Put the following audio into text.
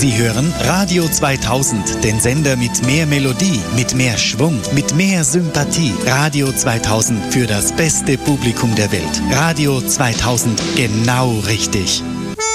Sie hören Radio 2000, den Sender mit mehr Melodie, mit mehr Schwung, mit mehr Sympathie. Radio 2000 für das beste Publikum der Welt. Radio 2000, genau richtig.